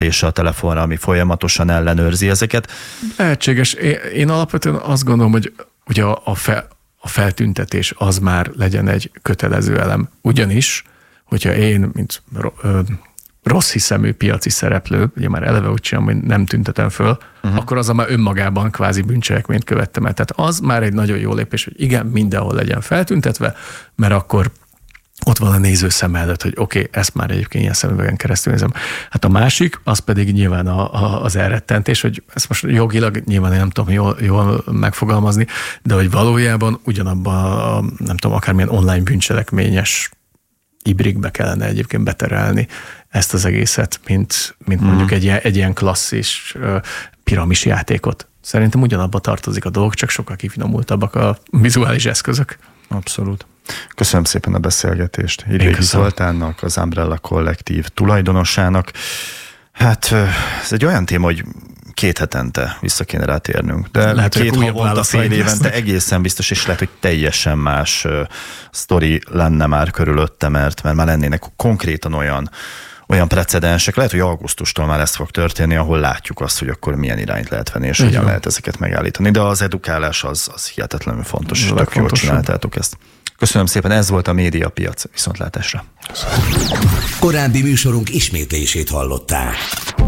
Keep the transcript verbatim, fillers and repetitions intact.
felszerelése a telefonra, ami folyamatosan ellenőrzi ezeket. Lehetséges. Én, én alapvetően azt gondolom, hogy ugye a, a, fe, a feltüntetés az már legyen egy kötelező elem. Ugyanis, hogyha én, mint rossz hiszemű piaci szereplő, ugye már eleve úgy csinálom, hogy nem tüntetem föl, uh-huh. akkor az már önmagában kvázi bűncselekményt követtem el. Tehát az már egy nagyon jó lépés, hogy igen, mindenhol legyen feltüntetve, mert akkor ott van a nézőszem előtt, hogy oké, okay, ezt már egyébként ilyen szemüvegen keresztül nézem. Hát a másik, az pedig nyilván a, a, az elrettentés, hogy ezt most jogilag nyilván én nem tudom jól, jól megfogalmazni, de hogy valójában ugyanabban a, nem tudom, akármilyen online bűncselekményes ibrikbe kellene egyébként beterelni ezt az egészet, mint, mint mm. mondjuk egy ilyen, egy ilyen klasszis piramis játékot. Szerintem ugyanabba tartozik a dolog, csak sokkal kifinomultabbak a vizuális eszközök. Abszolút. Köszönöm szépen a beszélgetést Idrégi Zoltánnak, az Umbrella Kollektív tulajdonosának. Hát ez egy olyan téma, hogy két hetente vissza kéne rátérnünk. De lehet, két havonta, fél évente egészen biztos, és lehet, hogy teljesen más uh, sztori lenne már körülötte, mert, mert már lennének konkrétan olyan, olyan precedensek. Lehet, hogy augusztustól már ez fog történni, ahol látjuk azt, hogy akkor milyen irányt lehet venni, és igen, hogyan lehet ezeket megállítani. De az edukálás az, az hihetetlenül fontos, és tök jól csináltátok ezt. Köszönöm szépen, ez volt a Médiapiac. Viszontlátásra. Korábbi műsorunk ismétlését hallották.